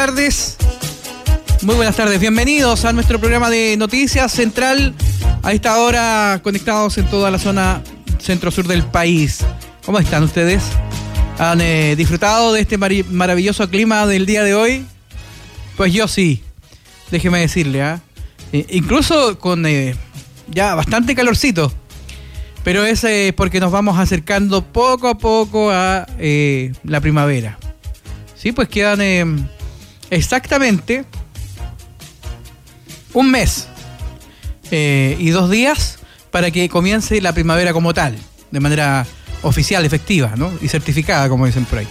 tardes. Muy buenas tardes, bienvenidos a nuestro programa de Noticias Central. A esta hora conectados en toda la zona centro-sur del país. ¿Cómo están ustedes? ¿Han disfrutado de este maravilloso clima del día de hoy? Pues yo sí, déjeme decirle, incluso con ya bastante calorcito. Pero es porque nos vamos acercando poco a poco a la primavera. Sí, pues quedan exactamente un mes y 2 días para que comience la primavera como tal, de manera oficial, efectiva, ¿no? Y certificada, como dicen por ahí.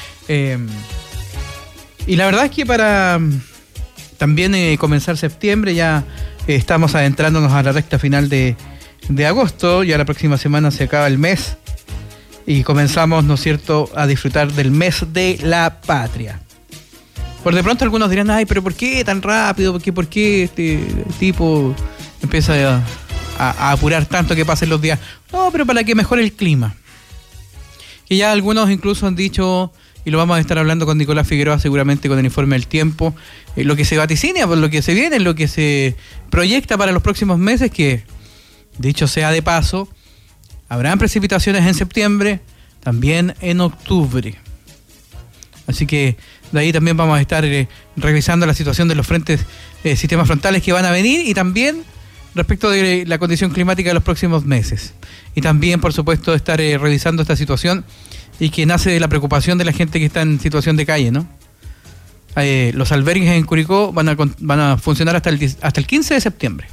Y la verdad es que para también comenzar septiembre ya estamos adentrándonos a la recta final de agosto. Ya la próxima semana se acaba el mes y comenzamos, ¿no es cierto?, a disfrutar del mes de la patria. Por de pronto algunos dirán, ay, pero ¿por qué tan rápido? ¿Por qué este tipo empieza a apurar tanto que pasen los días? No, pero para que mejore el clima. Que ya algunos incluso han dicho, y lo vamos a estar hablando con Nicolás Figueroa seguramente con el informe del tiempo, lo que se vaticina, por lo que se viene, lo que se proyecta para los próximos meses, que dicho sea de paso, habrán precipitaciones en septiembre, también en octubre. Así que de ahí también vamos a estar revisando la situación de los frentes, sistemas frontales que van a venir y también respecto de la condición climática de los próximos meses. Y también, por supuesto, estar revisando esta situación y que nace de la preocupación de la gente que está en situación de calle, ¿no? Los albergues en Curicó van a funcionar hasta el 15 de septiembre.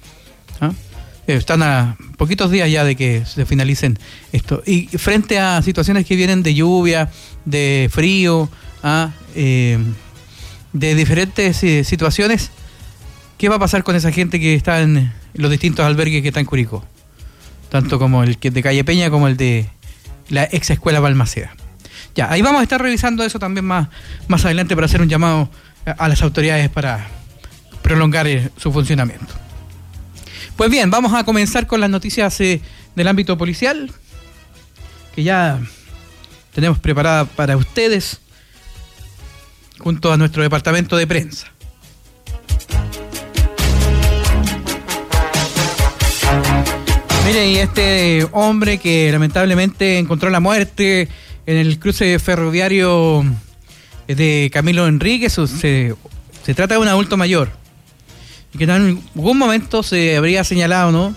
Están a poquitos días ya de que se finalicen esto. Y frente a situaciones que vienen de lluvia, de frío, de diferentes situaciones, ¿qué va a pasar con esa gente que está en los distintos albergues que están en Curicó? Tanto como el que de Calle Peña como el de la ex escuela Balmaceda. Ya, ahí vamos a estar revisando eso también más adelante para hacer un llamado a las autoridades para prolongar su funcionamiento. Pues bien, vamos a comenzar con las noticias del ámbito policial, que ya tenemos preparada para ustedes, junto a nuestro departamento de prensa. Mire, y este hombre que lamentablemente encontró la muerte en el cruce ferroviario de Camilo Enríquez, se trata de un adulto mayor. Y que en algún momento se habría señalado, ¿no?,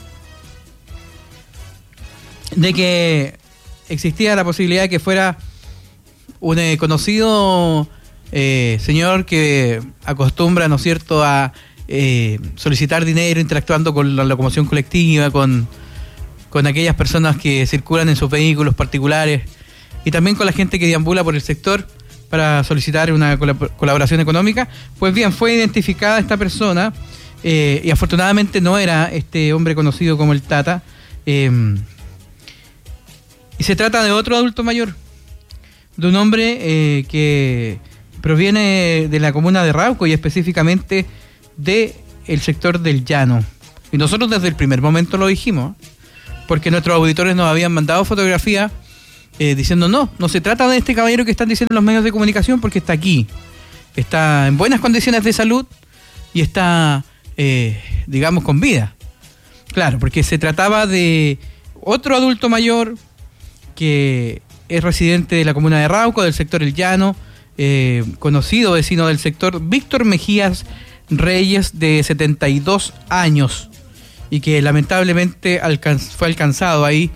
de que existía la posibilidad de que fuera un conocido señor que acostumbra, ¿no es cierto?, a solicitar dinero interactuando con la locomoción colectiva, con aquellas personas que circulan en sus vehículos particulares y también con la gente que deambula por el sector para solicitar una colaboración económica. Pues bien, fue identificada esta persona. Y afortunadamente no era este hombre conocido como el Tata, y se trata de otro adulto mayor, de un hombre que proviene de la comuna de Rauco y específicamente del sector del Llano. Y nosotros desde el primer momento lo dijimos, porque nuestros auditores nos habían mandado fotografías diciendo no se trata de este caballero que están diciendo los medios de comunicación, porque está aquí, está en buenas condiciones de salud y está digamos con vida. Claro, porque se trataba de otro adulto mayor que es residente de la comuna de Rauco, del sector El Llano, conocido vecino del sector, Víctor Mejías Reyes, de 72 años, y que lamentablemente fue alcanzado ahí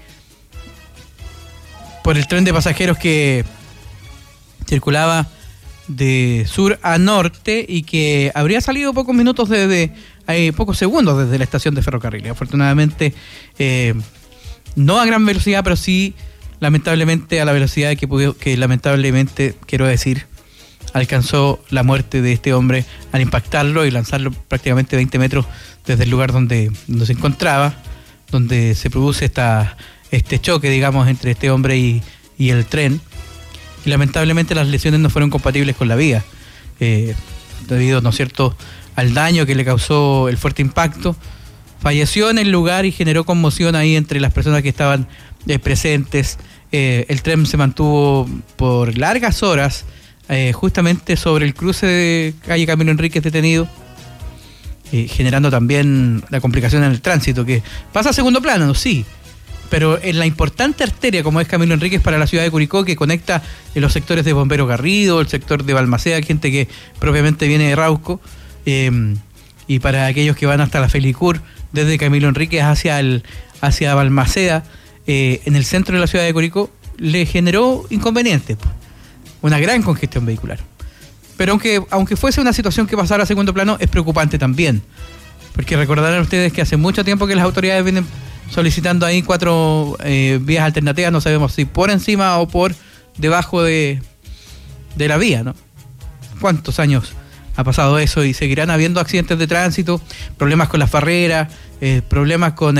por el tren de pasajeros que circulaba de sur a norte y que habría salido pocos segundos desde la estación de ferrocarril. Afortunadamente, no a gran velocidad, pero sí, lamentablemente, a la velocidad que lamentablemente, quiero decir, alcanzó la muerte de este hombre al impactarlo y lanzarlo prácticamente 20 metros desde el lugar donde se encontraba, donde se produce este choque, digamos, entre este hombre y el tren. Y lamentablemente las lesiones no fueron compatibles con la vida, debido, ¿no es cierto?, al daño que le causó el fuerte impacto. Falleció en el lugar y generó conmoción ahí entre las personas que estaban presentes. El tren se mantuvo por largas horas justamente sobre el cruce de calle Camilo Enríquez detenido, generando también la complicación en el tránsito, que pasa a segundo plano, sí, pero en la importante arteria como es Camilo Enríquez para la ciudad de Curicó, que conecta los sectores de Bombero Garrido, el sector de Balmaceda, gente que propiamente viene de Rauco, y para aquellos que van hasta la Felicur, desde Camilo Enríquez hacia Balmaceda, en el centro de la ciudad de Curicó, le generó inconvenientes, una gran congestión vehicular. Pero aunque fuese una situación que pasara a segundo plano, es preocupante también, porque recordarán ustedes que hace mucho tiempo que las autoridades vienen solicitando ahí 4 vías alternativas, no sabemos si por encima o por debajo de la vía, ¿no? ¿Cuántos años ha pasado eso? Y seguirán habiendo accidentes de tránsito, problemas con las barreras, problemas con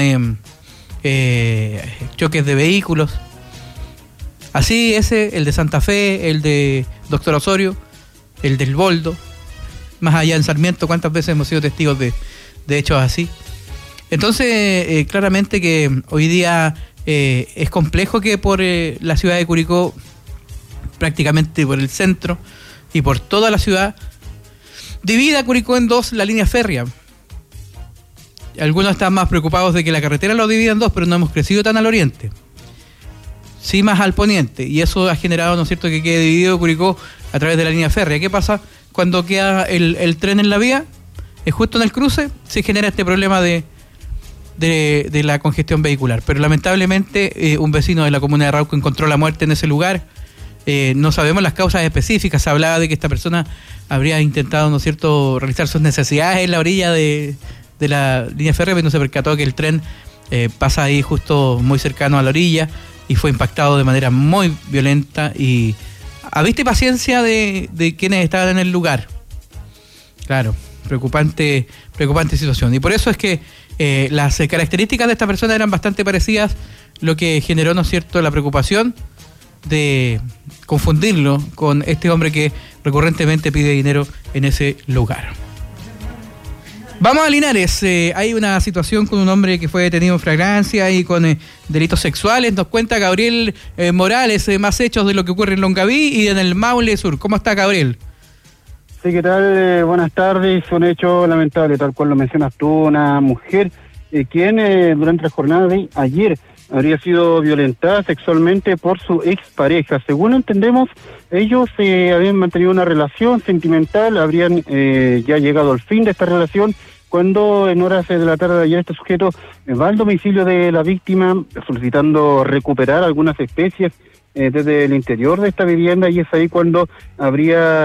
choques de vehículos. Así el de Santa Fe, el de Doctor Osorio, el del Boldo, más allá en Sarmiento, cuántas veces hemos sido testigos de hechos así. Entonces, claramente que hoy día es complejo que por la ciudad de Curicó, prácticamente por el centro y por toda la ciudad, divida Curicó en dos la línea férrea. Algunos están más preocupados de que la carretera lo divida en dos, pero no hemos crecido tan al oriente, sí más al poniente, y eso ha generado, ¿no es cierto?, que quede dividido Curicó a través de la línea férrea. ¿Qué pasa cuando queda el tren en la vía? Es justo en el cruce, se genera este problema de la congestión vehicular. Pero lamentablemente un vecino de la comuna de Rauco encontró la muerte en ese lugar. No sabemos las causas específicas. Se hablaba de que esta persona habría intentado, ¿no es cierto?, realizar sus necesidades en la orilla de la línea férrea, pero no se percató que el tren pasa ahí justo muy cercano a la orilla y fue impactado de manera muy violenta, y a vista y paciencia de quienes estaban en el lugar. Claro, preocupante situación. Y por eso es que las características de esta persona eran bastante parecidas, lo que generó, ¿no es cierto?, la preocupación de confundirlo con este hombre que recurrentemente pide dinero en ese lugar. Vamos a Linares. Hay una situación con un hombre que fue detenido en flagrancia y con delitos sexuales. Nos cuenta Gabriel Morales, más hechos de lo que ocurre en Longaví y en el Maule Sur. ¿Cómo está, Gabriel? Sí, ¿qué tal? Buenas tardes. Un hecho lamentable, tal cual lo mencionas tú, una mujer quien durante la jornada de ayer habría sido violentada sexualmente por su expareja. Según entendemos, ellos habían mantenido una relación sentimental, habrían ya llegado al fin de esta relación, cuando en horas de la tarde de ayer este sujeto va al domicilio de la víctima solicitando recuperar algunas especies desde el interior de esta vivienda, y es ahí cuando habría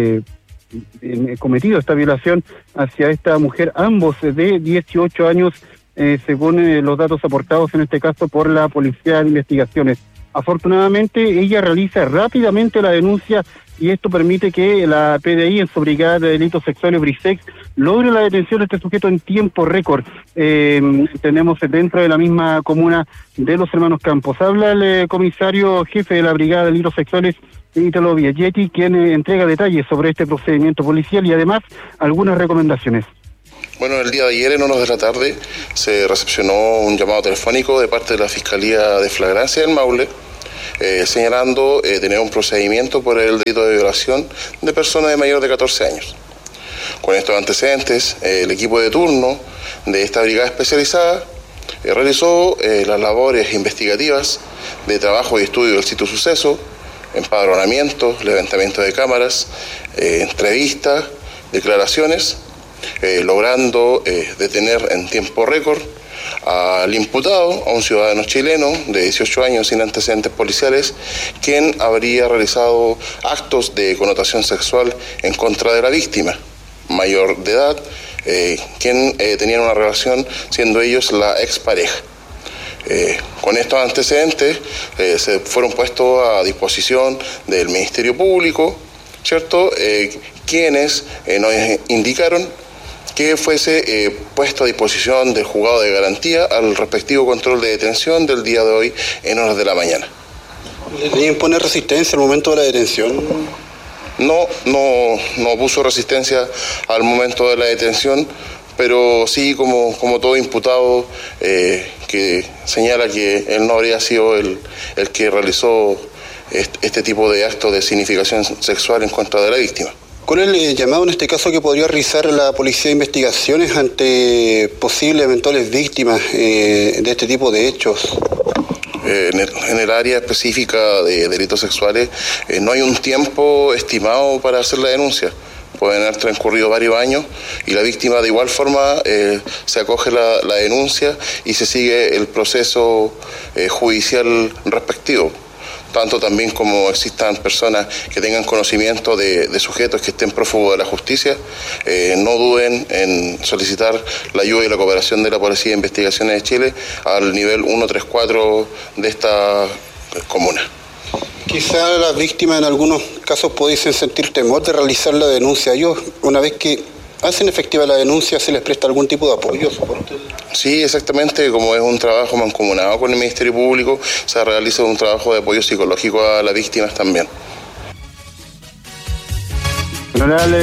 cometido esta violación hacia esta mujer, ambos de 18 años, según los datos aportados en este caso por la Policía de Investigaciones. Afortunadamente ella realiza rápidamente la denuncia, y esto permite que la PDI, en su brigada de delitos sexuales Brisex, logre la detención de este sujeto en tiempo récord. Tenemos dentro de la misma comuna de Los Hermanos Campos. Habla el comisario jefe de la brigada de delitos sexuales, Italo Biagietti, quien entrega detalles sobre este procedimiento policial y además algunas recomendaciones. Bueno, el día de ayer, en horas de la tarde, se recepcionó un llamado telefónico de parte de la Fiscalía de Flagrancia del Maule, señalando tener un procedimiento por el delito de violación de personas de mayor de 14 años. Con estos antecedentes, el equipo de turno de esta brigada especializada realizó las labores investigativas de trabajo y estudio del sitio suceso, empadronamiento, levantamiento de cámaras, entrevistas, declaraciones, logrando detener en tiempo récord al imputado, a un ciudadano chileno de 18 años sin antecedentes policiales, quien habría realizado actos de connotación sexual en contra de la víctima, mayor de edad, quien tenían una relación siendo ellos la expareja. Con estos antecedentes se fueron puestos a disposición del Ministerio Público, ¿cierto? Quienes nos indicaron que fuese puesto a disposición del juzgado de garantía al respectivo control de detención del día de hoy en horas de la mañana. ¿Le impone resistencia al momento de la detención? No puso resistencia al momento de la detención, pero sí, como todo imputado que señala que él no habría sido el que realizó este tipo de actos de significación sexual en contra de la víctima. ¿Cuál es el llamado en este caso que podría realizar la Policía de Investigaciones ante posibles eventuales víctimas de este tipo de hechos? En el área específica de delitos sexuales no hay un tiempo estimado para hacer la denuncia. Pueden haber transcurrido varios años y la víctima de igual forma se acoge la denuncia y se sigue el proceso judicial respectivo. Tanto también como existan personas que tengan conocimiento de sujetos que estén prófugos de la justicia, no duden en solicitar la ayuda y la cooperación de la Policía de Investigaciones de Chile al nivel 134 de esta comuna. Quizá las víctimas en algunos casos pudiesen sentir temor de realizar la denuncia. Ellos, una vez que hacen efectiva la denuncia, ¿se les presta algún tipo de apoyo, soporte? Sí, exactamente, como es un trabajo mancomunado con el Ministerio Público, se realiza un trabajo de apoyo psicológico a las víctimas también. General,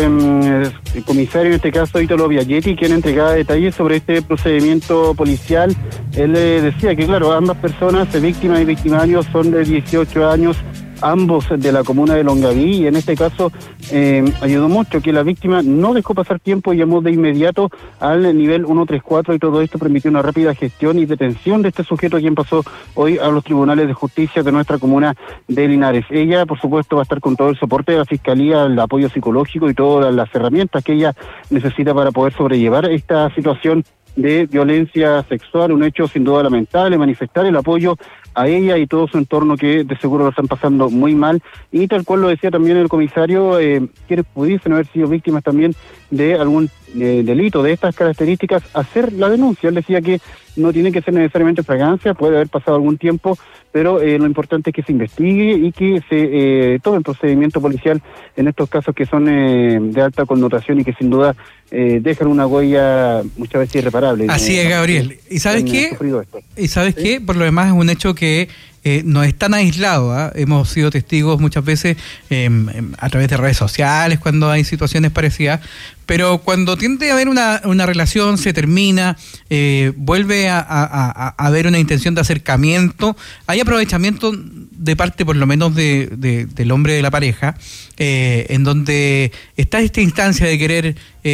el comisario, en este caso Ítalo Biagietti, quien entregaba detalles sobre este procedimiento policial. Él decía que, claro, ambas personas, víctimas y victimarios, son de 18 años, ambos de la comuna de Longaví, y en este caso ayudó mucho que la víctima no dejó pasar tiempo y llamó de inmediato al nivel 134, y todo esto permitió una rápida gestión y detención de este sujeto, quien pasó hoy a los tribunales de justicia de nuestra comuna de Linares. Ella, por supuesto, va a estar con todo el soporte de la Fiscalía, el apoyo psicológico y todas las herramientas que ella necesita para poder sobrellevar esta situación de violencia sexual, un hecho sin duda lamentable. Manifestar el apoyo a ella y todo su entorno, que de seguro lo están pasando muy mal, y tal cual lo decía también el comisario, quienes pudiesen haber sido víctimas también de algún delito de estas características, hacer la denuncia. Él decía que no tiene que ser necesariamente fragancia, puede haber pasado algún tiempo, pero lo importante es que se investigue y que se tome el procedimiento policial en estos casos que son de alta connotación y que sin duda dejan una huella muchas veces irreparable. Así es, Gabriel. ¿Y sabes qué? ¿Y sabes qué? Por lo demás es un hecho que no es tan aislado, ¿eh? Hemos sido testigos muchas veces a través de redes sociales cuando hay situaciones parecidas, pero cuando tiende a haber una relación, se termina, vuelve a haber una intención de acercamiento, hay aprovechamiento de parte por lo menos del hombre de la pareja, en donde está esta instancia de querer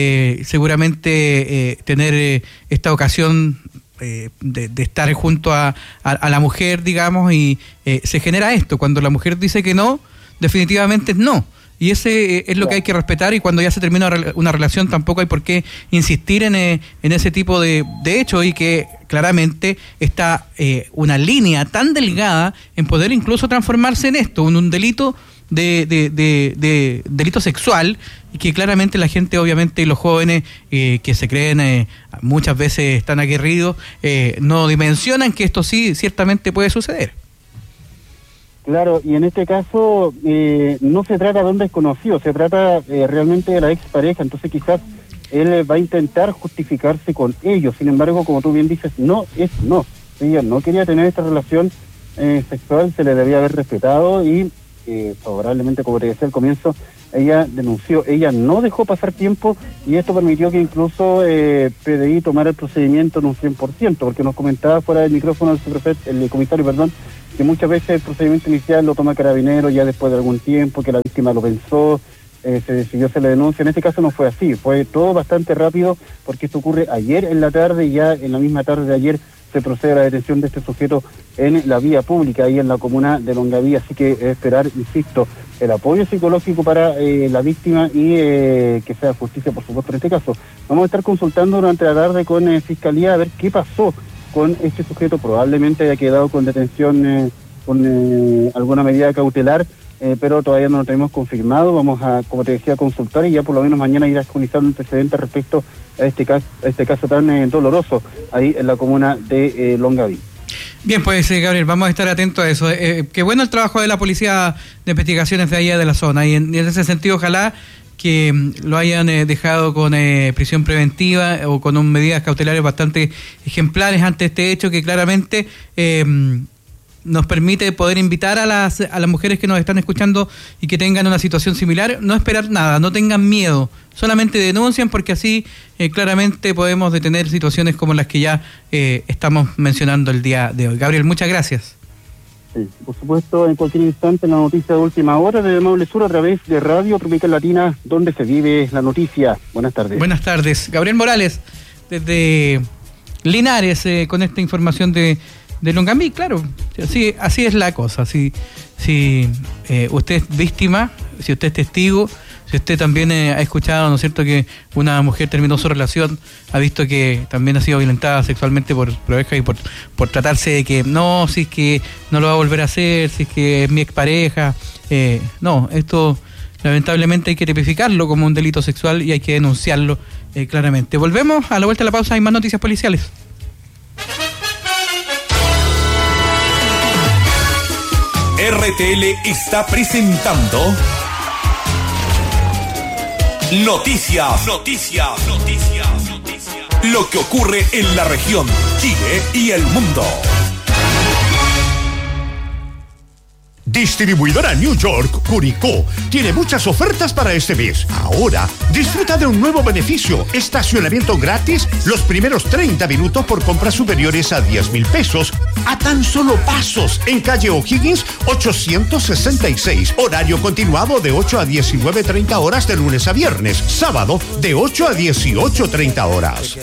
seguramente tener esta ocasión de estar junto a la mujer, digamos, y se genera esto. Cuando la mujer dice que no, definitivamente es no. Y ese es lo que hay que respetar, y cuando ya se termina una relación tampoco hay por qué insistir en ese tipo de hecho, y que claramente está una línea tan delgada en poder incluso transformarse en esto, en un delito de delito sexual, y que claramente la gente, obviamente, y los jóvenes que se creen muchas veces están aguerridos, no dimensionan que esto sí ciertamente puede suceder. Claro, y en este caso no se trata de un desconocido, se trata realmente de la expareja, entonces quizás él va a intentar justificarse con ellos. Sin embargo, como tú bien dices, no es no. Ella no quería tener esta relación sexual, se le debía haber respetado, y favorablemente, como te decía al comienzo, ella denunció, ella no dejó pasar tiempo, y esto permitió que incluso PDI tomara el procedimiento en un 100%, porque nos comentaba fuera del micrófono el comisario, que muchas veces el procedimiento inicial lo toma Carabineros ya después de algún tiempo, que la víctima lo pensó, se decidió hacer la denuncia. En este caso no fue así, fue todo bastante rápido, porque esto ocurre ayer en la tarde, y ya en la misma tarde de ayer se procede a la detención de este sujeto en la vía pública, ahí en la comuna de Longaví. Así que esperar, insisto, el apoyo psicológico para la víctima y que sea justicia, por supuesto, en este caso. Vamos a estar consultando durante la tarde con Fiscalía a ver qué pasó con este sujeto. Probablemente haya quedado con detención con alguna medida cautelar, pero todavía no lo tenemos confirmado. Vamos a, como te decía, consultar, y ya por lo menos mañana ir a actualizar un precedente respecto a este caso tan doloroso ahí en la comuna de Longaví. Bien, pues Gabriel, vamos a estar atentos a eso. Qué bueno el trabajo de la Policía de Investigaciones de allá de la zona, y en ese sentido ojalá que lo hayan dejado con prisión preventiva o con medidas cautelares bastante ejemplares ante este hecho, que claramente nos permite poder invitar a las mujeres que nos están escuchando y que tengan una situación similar, no esperar nada, no tengan miedo, solamente denuncien, porque así claramente podemos detener situaciones como las que ya estamos mencionando el día de hoy. Gabriel, muchas gracias. Sí, por supuesto, en cualquier instante la noticia de última hora de Maule Sur a través de Radio Tropical Latina, donde se vive la noticia. Buenas tardes. Buenas tardes. Gabriel Morales, desde Linares, con esta información de Longamí. Claro, así es la cosa. Si usted es víctima, si usted es testigo, si usted también ha escuchado, ¿no es cierto?, que una mujer terminó su relación, ha visto que también ha sido violentada sexualmente por pareja y por tratarse de que no, si es que no lo va a volver a hacer, si es que es mi expareja. No, esto lamentablemente hay que tipificarlo como un delito sexual y hay que denunciarlo claramente. Volvemos a la vuelta de la pausa, hay más noticias policiales. RTL está presentando Noticias. Lo que ocurre en la región, Chile y el mundo. Distribuidora New York, Curicó, tiene muchas ofertas para este mes. Ahora, disfruta de un nuevo beneficio: estacionamiento gratis los primeros 30 minutos por compras superiores a 10,000 pesos, a tan solo pasos, en calle O'Higgins 866. Horario continuado de 8 a 19:30 horas de lunes a viernes. Sábado de 8 a 18:30 horas.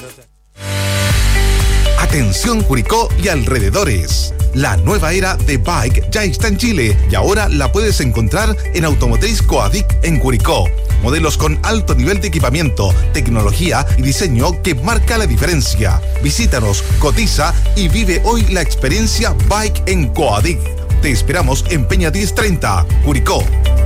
Atención Curicó y alrededores. La nueva era de Bike ya está en Chile y ahora la puedes encontrar en Automotriz Coadic en Curicó. Modelos con alto nivel de equipamiento, tecnología y diseño que marca la diferencia. Visítanos, cotiza y vive hoy la experiencia Bike en Coadic. Te esperamos en Peña 1030, Curicó.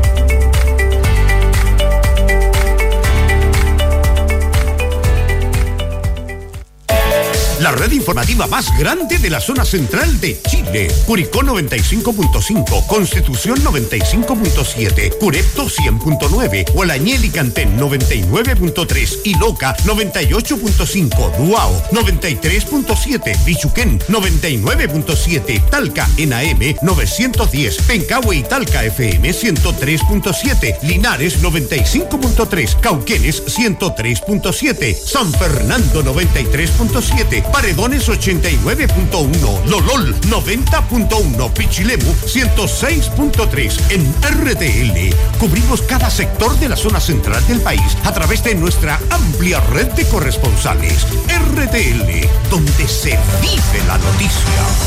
La red informativa más grande de la zona central de Chile. Curicó 95.5, Constitución 95.7, Curepto 100.9, Hualañel y Cantén 99.3 y Loca 98.5, Duao 93.7, Bichuquén 99.7, Talca en AM 910, Pencahue y Talca FM 103.7, Linares 95.3, Cauquenes 103.7, San Fernando 93.7, Paredones 89.1, Lolol 90.1, Pichilemu 106.3. En RTL cubrimos cada sector de la zona central del país a través de nuestra amplia red de corresponsales. RTL, donde se vive la noticia.